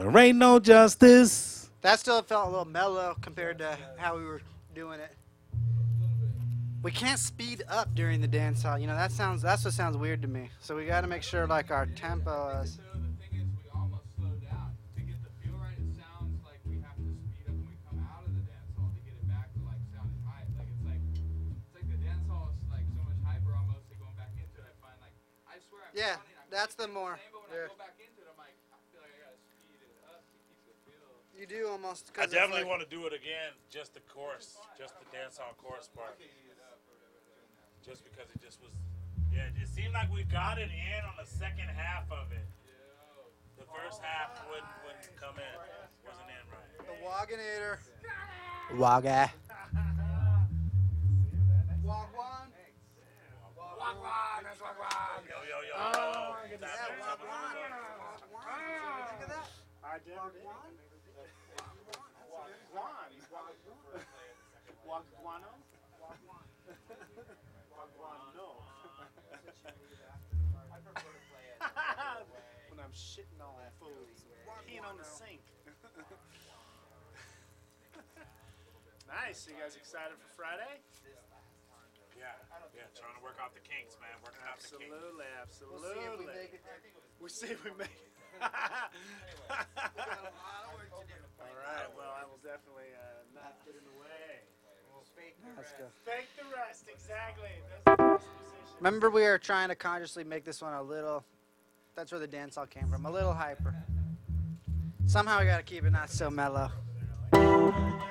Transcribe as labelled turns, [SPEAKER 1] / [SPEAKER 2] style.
[SPEAKER 1] There ain't no justice.
[SPEAKER 2] That still felt a little mellow compared to how we were doing it. We can't speed up during the dance hall. You know, that's what sounds weird to me. So we got to make sure like our tempo is.
[SPEAKER 3] So the thing is, we almost slow down to get the feel right. It sounds like we have to speed up when we come out of the dance hall to get it back to like sounding high. Like it's like the dance hall is like so much hyper almost. Like going back into it, I find like I swear I'm
[SPEAKER 2] Yeah,
[SPEAKER 3] running,
[SPEAKER 2] that's the more.
[SPEAKER 3] but when I go back into it, I'm like I feel like I gotta speed it up to keep the feel.
[SPEAKER 2] You do almost.
[SPEAKER 1] I definitely want to do it again, just the chorus, just the dance hall chorus part. Just because it just was, yeah, it seemed like we got it in on the second half of it. The first half wouldn't come in, wasn't in right.
[SPEAKER 2] The Waganator. Waga. Wagwan.
[SPEAKER 1] Wagwan, that's Wagwan. Yo, yo, yo.
[SPEAKER 2] Oh,
[SPEAKER 1] Yo.
[SPEAKER 2] yeah, Wagwan. Think of that?
[SPEAKER 4] I did. Wagwano? Wagwano. When I'm shitting on fools, peeing on the sink. Nice. You guys excited for Friday?
[SPEAKER 1] Yeah, trying to work out the kinks, man. Working out the kinks.
[SPEAKER 4] Absolutely. We'll see if we make it. All right. Well, I will definitely not get in the way.
[SPEAKER 2] Let's go.
[SPEAKER 4] Fake the rest. Exactly. That's the best position.
[SPEAKER 2] Remember, we are trying to consciously make this one a little. That's where the dance all came from. A little hyper. Somehow we got to keep it not so mellow.